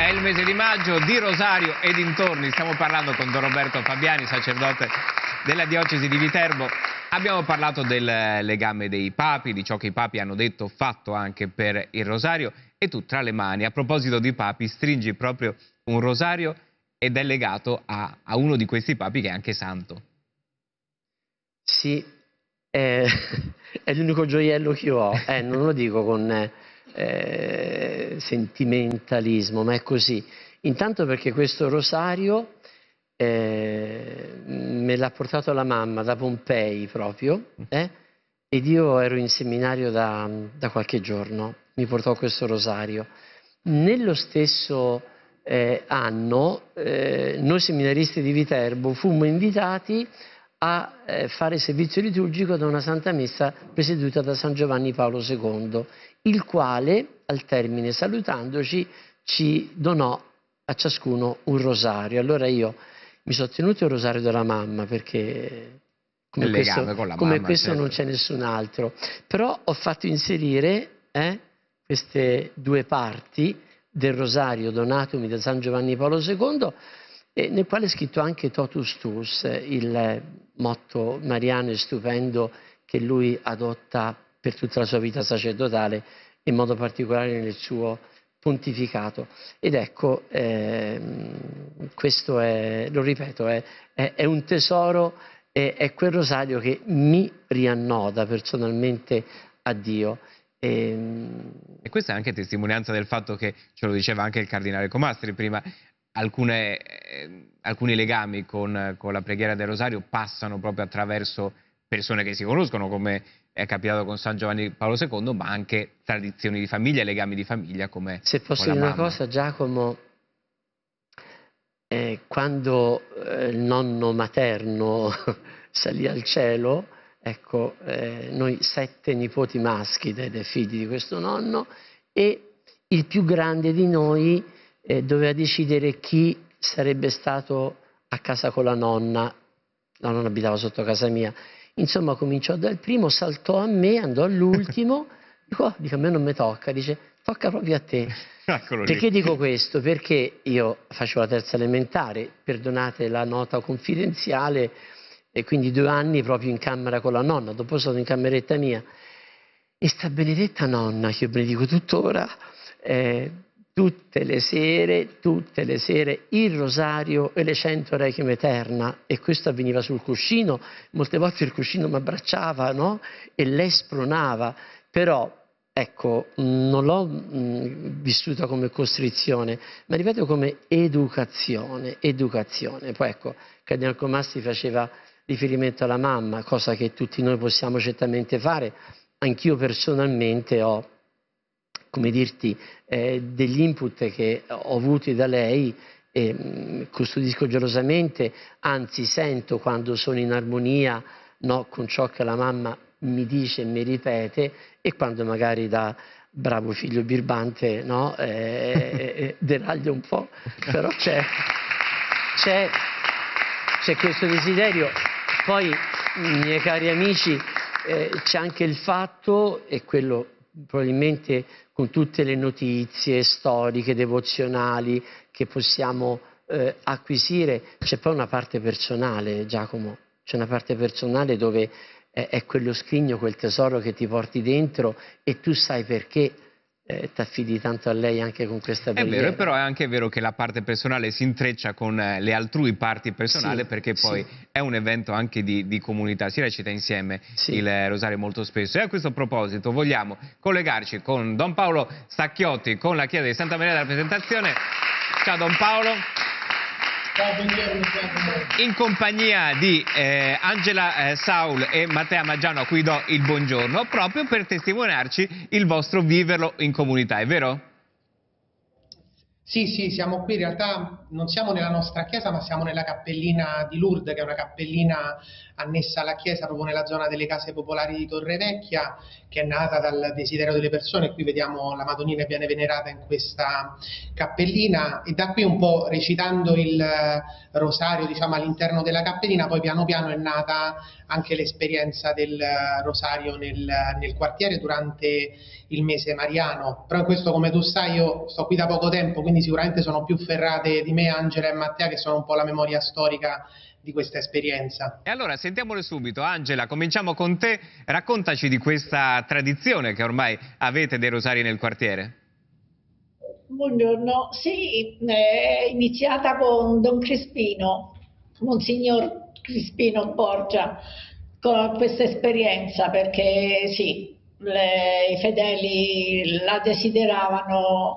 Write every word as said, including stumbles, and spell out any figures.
È il mese di maggio, di Rosario e dintorni. Stiamo parlando con Don Roberto Fabiani, sacerdote della diocesi di Viterbo. Abbiamo parlato del legame dei papi, di ciò che i papi hanno detto, fatto anche per il rosario. E tu, tra le mani, a proposito di papi, stringi proprio un rosario ed è legato a, a uno di questi papi che è anche santo. Sì, è, è l'unico gioiello che io ho. Eh, non lo dico con eh, sentimentalismo, ma è così. Intanto perché questo rosario eh, me l'ha portato la mamma da Pompei proprio, eh? Ed io ero in seminario da, da qualche giorno, mi portò questo rosario. Nello stesso eh, anno eh, noi seminaristi di Viterbo fummo invitati a eh, fare servizio liturgico da una Santa Messa presieduta da San Giovanni Paolo secondo, il quale, al termine salutandoci, ci donò a ciascuno un rosario. Allora io mi sono tenuto il rosario della mamma perché come questo, come mamma, questo certo. Non c'è nessun altro, però ho fatto inserire eh, queste due parti del rosario donatomi da San Giovanni Paolo secondo, eh, nel quale è scritto anche Totus Tuus, il motto mariano e stupendo che lui adotta per tutta la sua vita sacerdotale, in modo particolare nel suo pontificato. Ed ecco, ehm, questo è, lo ripeto, è, è, è un tesoro, è, è quel rosario che mi riannoda personalmente a Dio. E, e questa è anche testimonianza del fatto che, ce lo diceva anche il cardinale Comastri prima, alcune, eh, alcuni legami con, con la preghiera del rosario passano proprio attraverso persone che si conoscono, come è capitato con San Giovanni Paolo secondo, ma anche tradizioni di famiglia, legami di famiglia come se posso con la dire mamma. Una cosa, Giacomo, eh, quando eh, il nonno materno salì al cielo, ecco, eh, noi sette nipoti maschi dei figli di questo nonno, e il più grande di noi eh, doveva decidere chi sarebbe stato a casa con la nonna. La nonna abitava sotto casa mia. Insomma, cominciò dal primo, saltò a me, andò all'ultimo, dico, oh, dico, a me non mi tocca, dice, tocca proprio a te. Perché dico questo? Perché io facevo la terza elementare, perdonate la nota confidenziale, e quindi due anni proprio in camera con la nonna, dopo sono stato in cameretta mia. E sta benedetta nonna, che io benedico tuttora, eh, tutte le sere, tutte le sere, il rosario e le cento requiem eterna, e questo avveniva sul cuscino, molte volte il cuscino mi abbracciava, no? E lei spronava, però ecco, non l'ho vissuta come costrizione, ma ripeto come educazione, educazione. Poi ecco, Cardinal Comastri faceva riferimento alla mamma, cosa che tutti noi possiamo certamente fare. Anch'io personalmente ho, come dirti, eh, degli input che ho avuti da lei e mh, custodisco gelosamente, anzi sento quando sono in armonia, no, con ciò che la mamma mi dice e mi ripete, e quando magari da bravo figlio birbante, no, eh, eh, deraglio un po', però c'è questo desiderio. Poi, miei cari amici, eh, c'è anche il fatto, e quello probabilmente con tutte le notizie storiche, devozionali che possiamo eh, acquisire, c'è poi una parte personale, Giacomo, c'è una parte personale dove è, è quello scrigno, quel tesoro che ti porti dentro, e tu sai perché eh, ti affidi tanto a lei anche con questa preghiera. È vero, però è anche vero che la parte personale si intreccia con le altrui parti personali, sì, perché poi sì, è un evento anche di, di comunità, si recita insieme sì, il rosario molto spesso. E a questo proposito vogliamo collegarci con Don Paolo Stacchiotti, con la Chiesa di Santa Maria della Presentazione. Ciao Don Paolo. In compagnia di eh, Angela eh, Saul e Matteo Maggiano, a cui do il buongiorno, proprio per testimoniarci il vostro viverlo in comunità, è vero? Sì, sì, siamo qui, in realtà non siamo nella nostra chiesa, ma siamo nella cappellina di Lourdes, che è una cappellina annessa alla chiesa, proprio nella zona delle case popolari di Torrevecchia, che è nata dal desiderio delle persone. Qui vediamo la Madonnina che viene venerata in questa cappellina, e da qui, un po' recitando il rosario, diciamo, all'interno della cappellina, poi piano piano è nata anche l'esperienza del rosario nel, nel quartiere durante il mese mariano. Però questo, come tu sai, io sto qui da poco tempo, quindi quindi sicuramente sono più ferrate di me Angela e Matteo, che sono un po' la memoria storica di questa esperienza. E allora sentiamole subito. Angela, cominciamo con te, raccontaci di questa tradizione che ormai avete dei rosari nel quartiere. Buongiorno, sì, è iniziata con Don Crispino, Monsignor Crispino Borgia, con questa esperienza, perché sì, le, i fedeli la desideravano